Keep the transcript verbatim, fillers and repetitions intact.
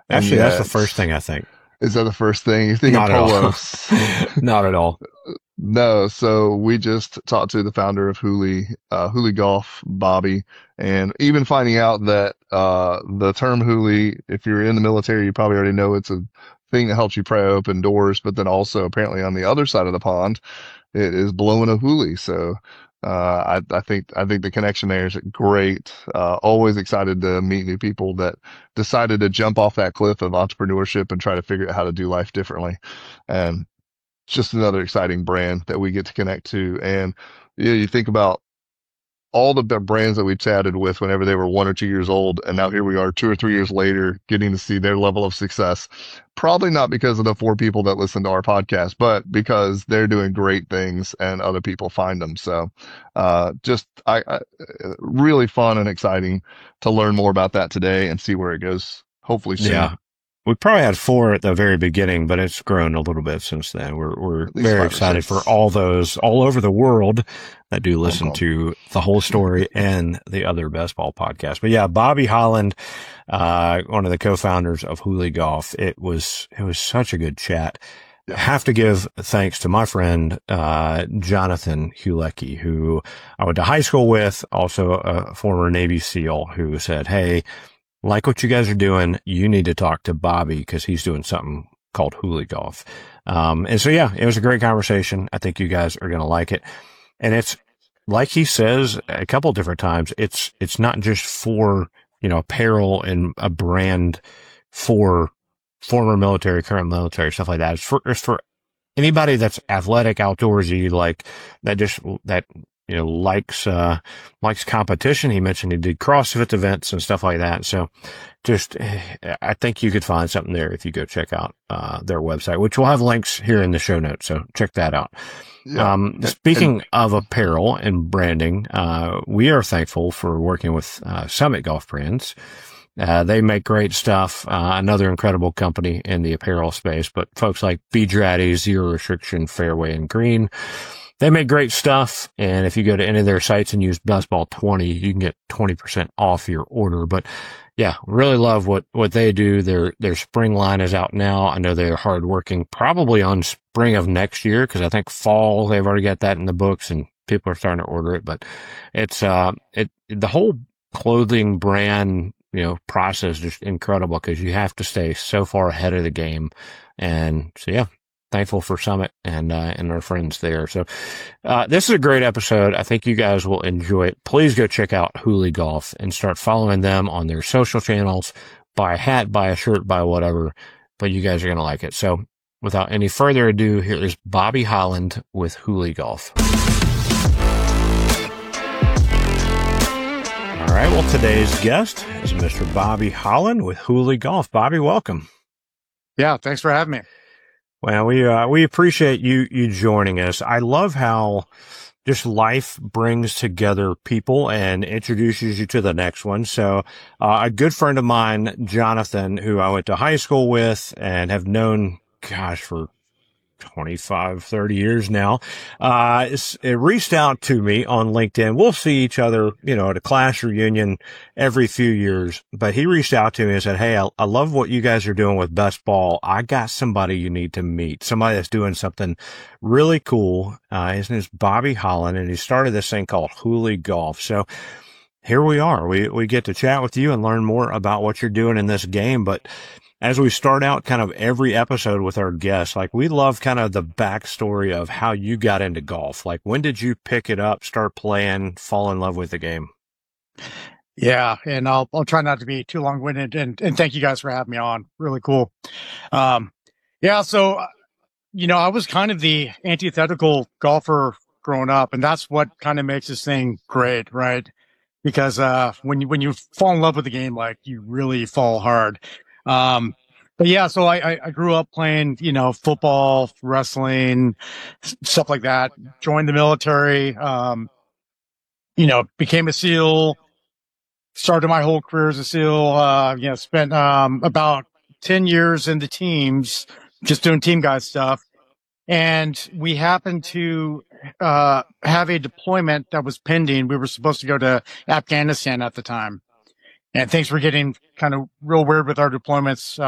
And Actually, that's the yet, first thing I think. is that the first thing? You're thinking Not at all. polos. Not at all. No, so we just talked to the founder of Hooli, uh, Hooli Golf, Bobby, and even finding out that, uh, the term Hooli, if you're in the military, you probably already know it's a thing that helps you pry open doors, but then also apparently on the other side of the pond, it is blowing a Hooli. So, uh, I, I think, I think the connection there is great. Uh, always excited to meet new people that decided to jump off that cliff of entrepreneurship and try to figure out how to do life differently. And just another exciting brand that we get to connect to. And you know, you think about all the b- brands that we chatted with whenever they were one or two years old. And now here we are two or three years later getting to see their level of success. Probably not because of the four people that listen to our podcast, but because they're doing great things and other people find them. So, uh, just, I, I really fun and exciting to learn more about that today and see where it goes. Hopefully soon. Yeah. We probably had four at the very beginning, but it's grown a little bit since then. We're we're At least very five or excited six. for all those all over the world that do listen Hong Kong. to The Whole Story and the other best ball podcasts. But yeah, Bobby Holland, uh, one of the co-founders of Hooli Golf. It was it was such a good chat. Yeah. Have to give thanks to my friend uh Jonathan Hulecki, who I went to high school with, also a former Navy SEAL, who said, "Hey, like what you guys are doing, you need to talk to Bobby because he's doing something called Hooli Golf." Um, and so, yeah, it was a great conversation. I think you guys are going to like it. And it's like he says a couple different times, it's, it's not just for, you know, apparel and a brand for former military, current military, stuff like that. It's for, it's for anybody that's athletic, outdoorsy, like that just, that, you know, likes, uh, likes competition. He mentioned he did CrossFit events and stuff like that. So just, I think you could find something there if you go check out, uh, their website, which we'll have links here in the show notes. So check that out. Yeah. Um, speaking of apparel and branding, uh, we are thankful for working with, uh, Summit Golf Brands. Uh, they make great stuff. Uh, another incredible company in the apparel space, but folks like Bedrati, Zero Restriction, Fairway, and Green, they make great stuff. And if you go to any of their sites and use Bestball twenty, you can get twenty percent off your order. But yeah, really love what, what they do. Their, their spring line is out now. I know they're hardworking, probably on spring of next year, because I think fall, they've already got that in the books and people are starting to order it. But it's, uh, it, the whole clothing brand, you know, process is just incredible because you have to stay so far ahead of the game. And so, yeah, thankful for Summit and, uh, and our friends there. So, uh, this is a great episode. I think you guys will enjoy it. Please go check out Hooli Golf and start following them on their social channels. Buy a hat, buy a shirt, buy whatever, but you guys are going to like it. So without any further ado, here is Bobby Holland with Hooli Golf. All right. Well, today's guest is Mister Bobby Holland with Hooli Golf. Bobby, welcome. Yeah. Thanks for having me. Well, we, uh, we appreciate you, you joining us. I love how just life brings together people and introduces you to the next one. So, uh, a good friend of mine, Jonathan, who I went to high school with and have known, gosh, for twenty-five, thirty years now, uh, it reached out to me on LinkedIn. We'll see each other, you know, at a class reunion every few years, but he reached out to me and said, "Hey, I, I love what you guys are doing with Best Ball. I got somebody you need to meet, somebody that's doing something really cool." Uh, his name is Bobby Holland, and he started this thing called Hooli Golf. So here we are. We, we get to chat with you and learn more about what you're doing in this game. But as we start out kind of every episode with our guests, like we love kind of the backstory of how you got into golf. Like when did you pick it up, start playing, fall in love with the game? Yeah. And I'll, I'll try not to be too long winded and, and thank you guys for having me on. Really cool. Um, yeah. So, you know, I was kind of the antithetical golfer growing up, and that's what kind of makes this thing great, right? Because, uh, when you, when you fall in love with the game, like you really fall hard. Um, but yeah, so I, I, I grew up playing, you know, football, wrestling, stuff like that, joined the military, um, you know, became a SEAL, started my whole career as a SEAL, uh, you know, spent, um, about ten years in the teams, just doing team guy stuff. And we happened to, uh, have a deployment that was pending. We were supposed to go to Afghanistan at the time. And things were getting kind of real weird with our deployments.